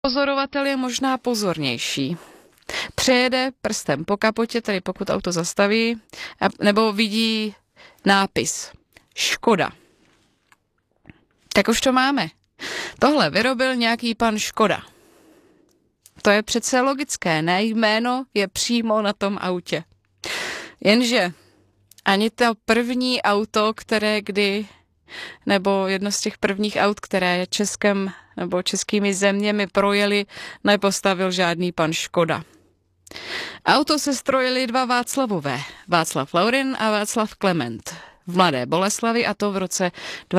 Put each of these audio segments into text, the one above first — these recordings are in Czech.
Pozorovatel je možná pozornější. Přejede prstem po kapotě, tedy pokud auto zastaví, nebo vidí nápis Škoda. Tak už to máme. Tohle vyrobil nějaký pan Škoda. To je přece logické, ne? Jméno je přímo na tom autě. Jenže ani to první auto, nebo jedno z těch prvních aut, které Českem nebo českými zeměmi projeli, nepostavil žádný pan Škoda. Auto se strojili dva Václavové, Václav Laurin a Václav Klement, v Mladé Boleslavi, a to v roce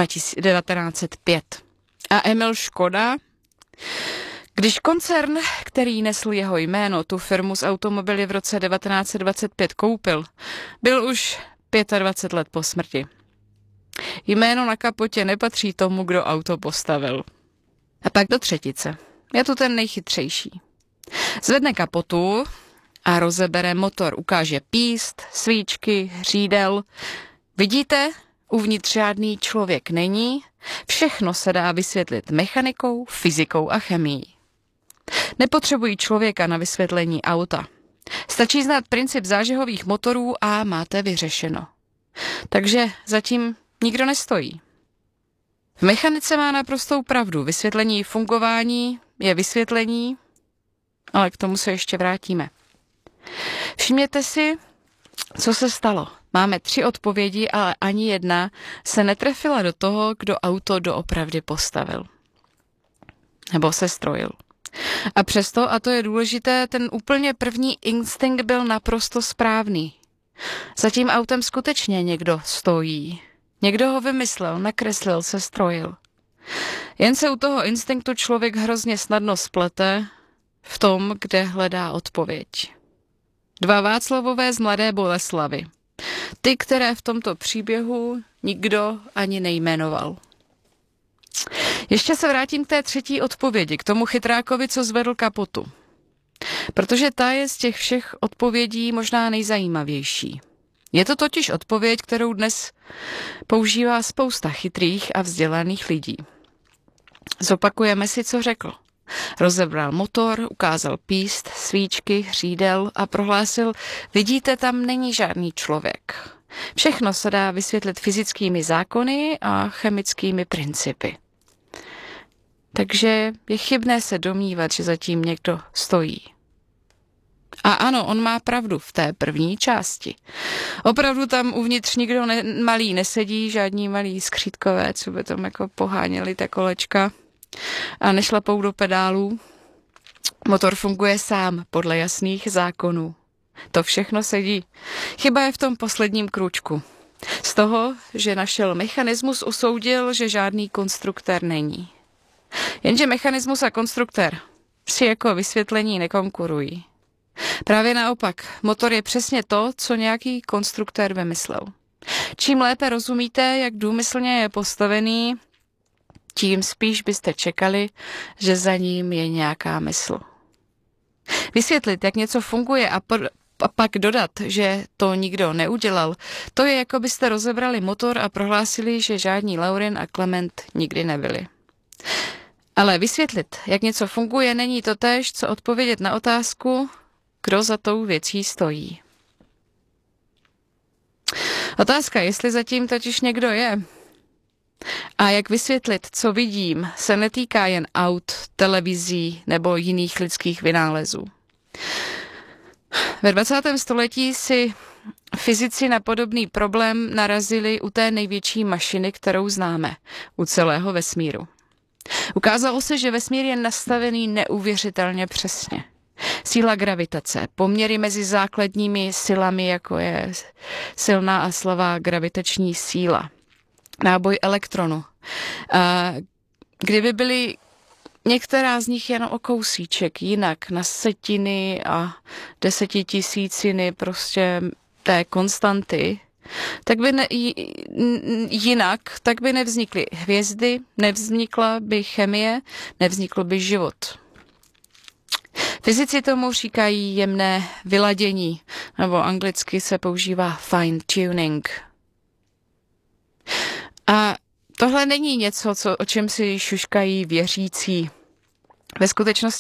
1905. A Emil Škoda, když koncern, který nesl jeho jméno, tu firmu s automobily v roce 1925 koupil, byl už 25 let po smrti. Jméno na kapotě nepatří tomu, kdo auto postavil. A pak do třetice. Je tu ten nejchytřejší. Zvedne kapotu a rozebere motor. Ukáže píst, svíčky, řídel. Vidíte? Uvnitř žádný člověk není. Všechno se dá vysvětlit mechanikou, fyzikou a chemií. Nepotřebují člověka na vysvětlení auta. Stačí znát princip zážehových motorů a máte vyřešeno. Takže zatím nikdo nestojí. V mechanice má naprostou pravdu. Vysvětlení fungování je vysvětlení, ale k tomu se ještě vrátíme. Všimněte si, co se stalo. Máme 3 odpovědi, ale ani jedna se netrefila do toho, kdo auto doopravdy postavil. Nebo se strojil. A přesto, a to je důležité, ten úplně první instinkt byl naprosto správný. Za tím autem skutečně někdo stojí. Někdo ho vymyslel, nakreslil, se strojil. Jen se u toho instinktu člověk hrozně snadno splete v tom, kde hledá odpověď. 2 Václavové z Mladé Boleslavy. Ty, které v tomto příběhu nikdo ani nejmenoval. Ještě se vrátím k té 3. odpovědi, k tomu chytrákovi, co zvedl kapotu. Protože ta je z těch všech odpovědí možná nejzajímavější. Je to totiž odpověď, kterou dnes používá spousta chytrých a vzdělaných lidí. Zopakujeme si, co řekl. Rozebral motor, ukázal píst, svíčky, řídel a prohlásil, vidíte, tam není žádný člověk. Všechno se dá vysvětlit fyzickými zákony a chemickými principy. Takže je chybné se domnívat, že zatím někdo stojí. A ano, on má pravdu v té první části. Opravdu tam uvnitř nikdo malý nesedí, žádní malí skřítkové, co by tam jako poháněli ta kolečka a nešlapou do pedálů. Motor funguje sám podle jasných zákonů. To všechno sedí. Chyba je v tom posledním krůčku. Z toho, že našel mechanismus, usoudil, že žádný konstruktér není. Jenže mechanismus a konstruktér si jako vysvětlení nekonkurují. Právě naopak, motor je přesně to, co nějaký konstruktér vymyslel. Čím lépe rozumíte, jak důmyslně je postavený, tím spíš byste čekali, že za ním je nějaká mysl. Vysvětlit, jak něco funguje a pak dodat, že to nikdo neudělal, to je, jako byste rozebrali motor a prohlásili, že žádní Laurin a Klement nikdy nebyli. Ale vysvětlit, jak něco funguje, není totéž, co odpovědět na otázku, kdo za tou věcí stojí. Otázka, jestli zatím totiž někdo je. A jak vysvětlit, co vidím, se netýká jen aut, televizí nebo jiných lidských vynálezů. Ve 20. století si fyzici na podobný problém narazili u té největší mašiny, kterou známe, u celého vesmíru. Ukázalo se, že vesmír je nastavený neuvěřitelně přesně. Síla gravitace, poměry mezi základními silami, jako je silná a slabá gravitační síla, náboj elektronu. A kdyby byly některá z nich jen o kousíček jinak na setiny a desetitisíciny prostě té konstanty, tak by tak by nevznikly hvězdy, nevznikla by chemie, nevznikl by život. Fyzici tomu říkají jemné vyladění, nebo anglicky se používá fine tuning. A tohle není něco, o čem si šuškají věřící Ve skutečnosti